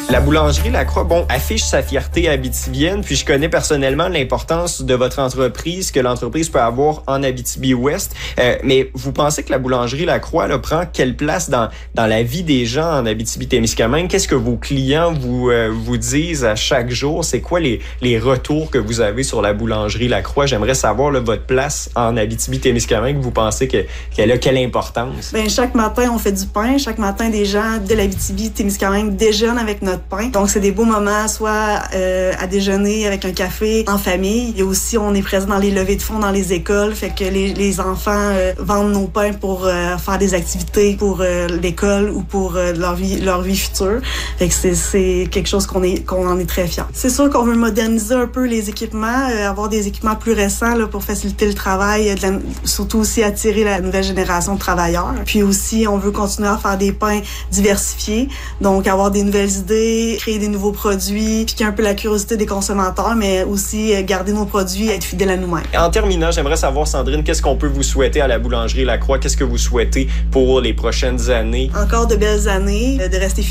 La boulangerie Lacroix, affiche sa fierté abitibienne, puis je connais personnellement l'importance de votre entreprise, que l'entreprise peut avoir en Abitibi-Ouest. Mais vous pensez que la boulangerie Lacroix là, prend quelle place dans la vie des gens en Abitibi-Témiscamingue? Qu'est-ce que vos clients vous disent à chaque jour? C'est quoi les retours que vous avez sur la boulangerie Lacroix? J'aimerais savoir là, votre place en Abitibi-Témiscamingue. Vous pensez qu'elle a quelle importance? Bien, chaque matin, on fait du pain. Chaque matin, des gens de l'Abitibi-Témiscamingue déjeunent avec notre pain. Donc, c'est des beaux moments, soit à déjeuner avec un café en famille. Il y a aussi, on est présent dans les levées de fonds dans les écoles. Fait que les enfants vendent nos pains pour faire des activités pour l'école ou pour leur vie future. Fait que c'est quelque chose qu'on en est très fiers. C'est sûr qu'on veut moderniser un peu les équipements, avoir des équipements plus récents là, pour faciliter le travail, surtout aussi attirer la nouvelle génération de travailleurs. Puis aussi, on veut continuer à faire des pains diversifiés, donc avoir des nouvelles idées, créer des nouveaux produits, piquer un peu la curiosité des consommateurs, mais aussi garder nos produits, être fidèles à nous-mêmes. En terminant, j'aimerais savoir, Sandrine, qu'est-ce qu'on peut vous souhaiter à la boulangerie Lacroix? Qu'est-ce que vous souhaitez pour les prochaines années? Encore de belles années, de rester